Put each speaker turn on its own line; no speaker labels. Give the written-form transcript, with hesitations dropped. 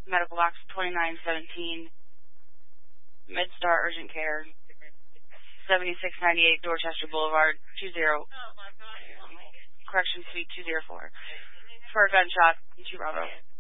medical box 2917, MedStar Urgent Care, 7698 Dorchester Boulevard, Correction Suite 204. For a gunshot, 2 Bravo.